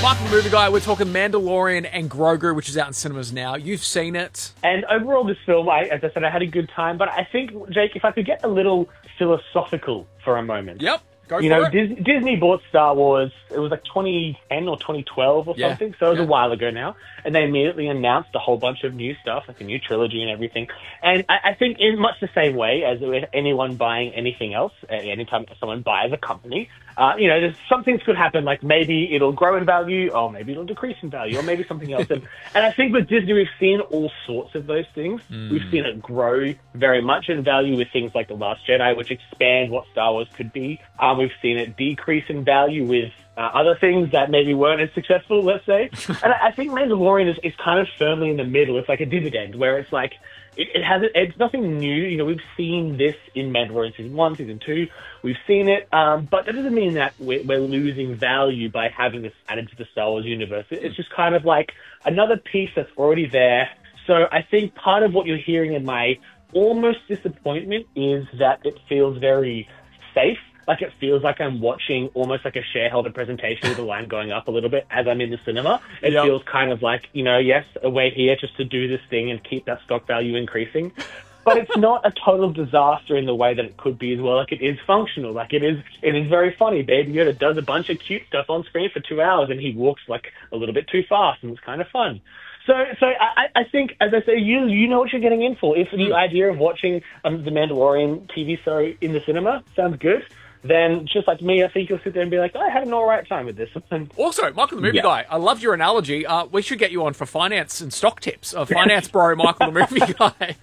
Michael the Movie Guy, we're talking Mandalorian and Grogu, which is out in cinemas now. You've seen it. And overall, this film, as I said, I had a good time. But I think, Jake, if I could get a little philosophical for a moment. Yep. Go You for know, it. Disney bought Star Wars, it was like 2010 or 2012 or something, so it was a while ago now. And they immediately announced a whole bunch of new stuff, like a new trilogy and everything. And I think in much the same way as with anyone buying anything else, anytime someone buys a company, you know, some things could happen, like maybe it'll grow in value, or maybe it'll decrease in value, or maybe something else. And I think with Disney, we've seen all sorts of those things. We've seen it grow very much in value with things like The Last Jedi, which expand what Star Wars could be. We've seen it decrease in value with other things that maybe weren't as successful, let's say. And I think Mandalorian is kind of firmly in the middle. It's like a dividend where it's like, it's nothing new. You know, we've seen this in Mandalorian Season 1, Season 2. We've seen it, but that doesn't mean that we're losing value by having this added to the Star Wars universe. It's just kind of like another piece that's already there. So I think part of what you're hearing in my almost disappointment is that it feels very safe. Like it feels like I'm watching almost like a shareholder presentation with the line going up a little bit as I'm in the cinema. It feels kind of like, you know, yes, we're here just to do this thing and keep that stock value increasing. But it's not a total disaster in the way that it could be as well. Like it is functional. Like it is very funny. Baby Yoda does a bunch of cute stuff on screen for 2 hours and he walks like a little bit too fast and it's kind of fun. So I think, as I say, you know what you're getting in for. If the idea of watching the Mandalorian TV show in the cinema sounds good, then just like me, I think you'll sit there and be like, I had an all right time with this. Also, Michael the Movie Guy, I loved your analogy. We should get you on for finance and stock tips. Finance bro, Michael the Movie Guy.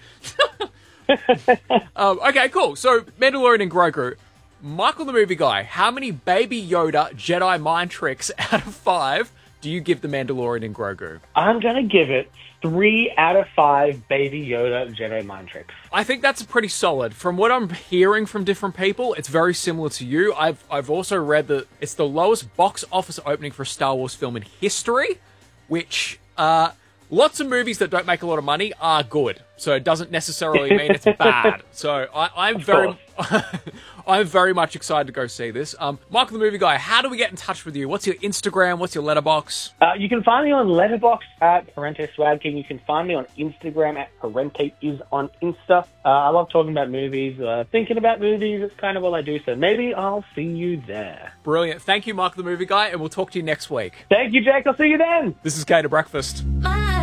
Okay, cool. So, Mandalorian and Grogu. Michael the Movie Guy, how many Baby Yoda Jedi mind tricks out of 5 do you give the Mandalorian and Grogu? I'm going to give it 3 out of 5 Baby Yoda Jedi mind tricks. I think that's pretty solid. From what I'm hearing from different people, it's very similar to you. I've also read that it's the lowest box office opening for a Star Wars film in history, which lots of movies that don't make a lot of money are good. So it doesn't necessarily mean it's bad. So I'm very much excited to go see this. Michael the Movie Guy, how do we get in touch with you? What's your Instagram? What's your letterbox? You can find me on Letterboxd at Parente Swag King. You can find me on Instagram at Parente is on Insta. I love talking about movies, thinking about movies. It's kind of what I do. So maybe I'll see you there. Brilliant. Thank you, Michael the Movie Guy, and we'll talk to you next week. Thank you, Jake. I'll see you then. This is Cater Breakfast.